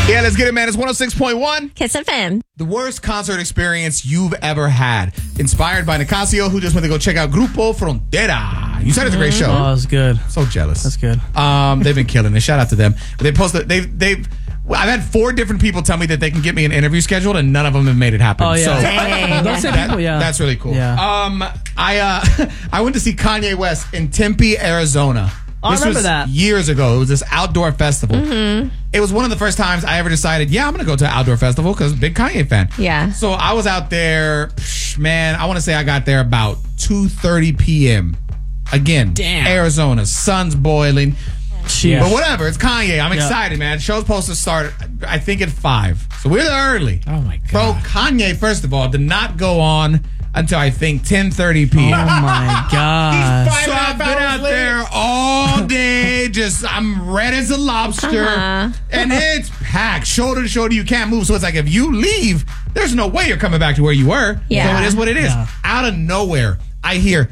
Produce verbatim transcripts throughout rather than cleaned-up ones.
Yeah, let's get it, man. It's one oh six point one. Kiss F M. The worst concert experience you've ever had. Inspired by Nicasio, who just went to go check out Grupo Frontera. You said it's a great show. Oh, it's good. So jealous. That's good. Um, they've been killing it. Shout out to them. They posted. They've. They've. I've had four different people tell me that they can get me an interview scheduled, and none of them have made it happen. Oh yeah. So, Dang. Those same that- people, yeah. That's really cool. Yeah. Um, I uh, I went to see Kanye West in Tempe, Arizona. Oh, I This remember was that. years ago. It was this outdoor festival. Mm-hmm. It was one of the first times I ever decided, yeah, I'm going to go to an outdoor festival because big Kanye fan. Yeah. So I was out there, psh, man, I want to say I got there about two thirty p.m. Again, Damn. Arizona, sun's boiling. Yeah. But whatever, it's Kanye. I'm Yeah. excited, man. Show's supposed to start, I think, at five. So we're there early. Oh, my God. Bro, Kanye, first of all, did not go on until I think ten thirty p.m. Oh my God. So I've been out there all day, just I'm red as a lobster, Uh-huh. and it's packed, shoulder to shoulder. You can't move, so it's like if you leave, there's no way you're coming back to where you were. Yeah. So it is what it is. Yeah. Out of nowhere, I hear,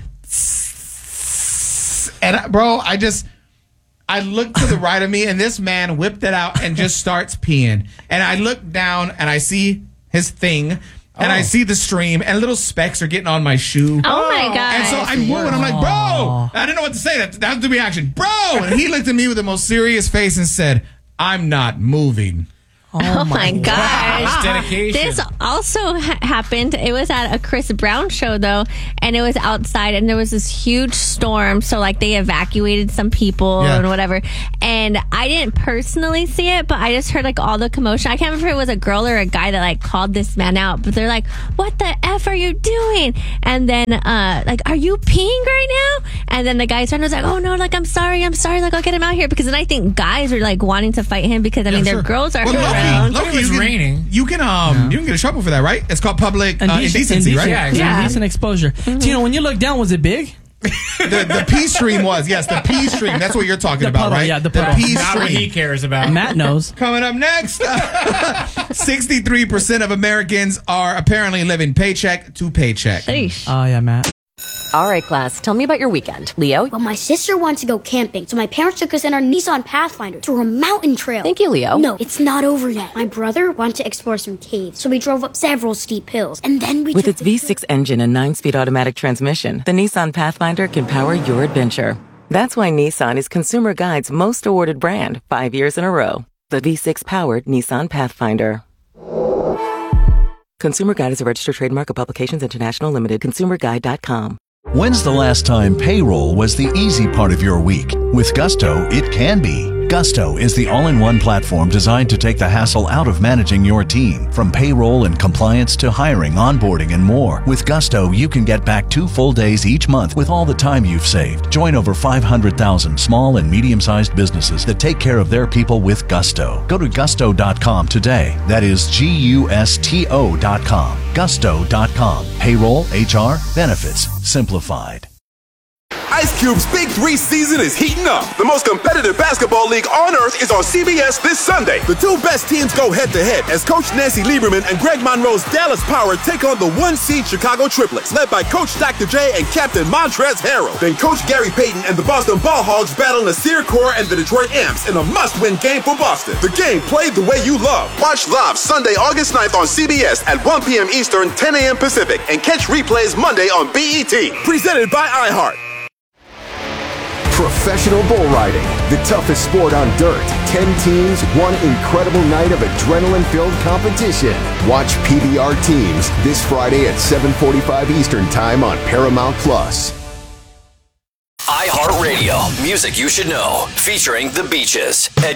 and I, bro, I just. I look to the right of me, and this man whipped it out and just starts peeing. And I look down, and I see his thing, and I see the stream, and little specks are getting on my shoe. Oh my God. And so I move, and I'm like, bro, I didn't know what to say. That, that was the reaction. Bro! And he looked at me with the most serious face and said, I'm not moving. Oh, my gosh. Dedication. This also ha- happened. It was at a Chris Brown show, though, and it was outside, and there was this huge storm. So, like, they evacuated some people Yeah. and whatever. And I didn't personally see it, but I just heard, like, all the commotion. I can't remember if it was a girl or a guy that, like, called this man out. But they're like, what the F are you doing? And then, uh, like, are you peeing right now? And then the guy's friend was like, oh, no, like, I'm sorry, I'm sorry. Like, I'll get him out here. Because then I think guys are, like, wanting to fight him because, I mean, their sure. girls are Well, around. Loki, It was you can, raining. You can um you can get in trouble for that, right? It's called public uh, indecency, right? Yeah, Yeah. Indecent exposure. Tino, when you look down, was it big? The, the P stream was, yes, the P stream. That's what you're talking The about, puddle, right? yeah, the puddle. P Not what he stream. cares about. Matt knows. Coming up next, sixty-three percent of Americans are apparently living paycheck to paycheck. Sheesh. Oh, yeah, Matt. All right, class, tell me about your weekend. Leo? Well, my sister wanted to go camping, so my parents took us in our Nissan Pathfinder through a mountain trail. Thank you, Leo. No, it's not over yet. My brother wanted to explore some caves, so we drove up several steep hills, and then we With took its the V six engine and nine-speed automatic transmission, the Nissan Pathfinder can power your adventure. That's why Nissan is Consumer Guide's most awarded brand five years in a row. The V six-powered Nissan Pathfinder. Consumer Guide is a registered trademark of Publications International Limited. consumer guide dot com. When's the last time payroll was the easy part of your week? With Gusto, it can be. Gusto is the all-in-one platform designed to take the hassle out of managing your team. From payroll and compliance to hiring, onboarding, and more. With Gusto, you can get back two full days each month with all the time you've saved. Join over five hundred thousand small and medium-sized businesses that take care of their people with Gusto. Go to gusto dot com today. That is G U S T O dot com. gusto dot com. Payroll, H R, benefits, simplified. Ice Cube's Big Three season is heating up. The most competitive basketball league on earth is on C B S this Sunday. The two best teams go head-to-head as Coach Nancy Lieberman and Greg Monroe's Dallas Power take on the one-seed Chicago Triplets, led by Coach Doctor J and Captain Montrezl Harrell. Then Coach Gary Payton and the Boston Ball Hogs battle Nasir Kaur and the Detroit Amps in a must-win game for Boston. The game played the way you love. Watch live Sunday, August ninth on C B S at one p.m. Eastern, ten a.m. Pacific, and catch replays Monday on B E T. Presented by iHeart. Professional bull riding, the toughest sport on dirt. Ten teams, one incredible night of adrenaline-filled competition. Watch P B R Teams this Friday at seven forty-five Eastern Time on Paramount Plus. iHeartRadio, music you should know, featuring The Beaches.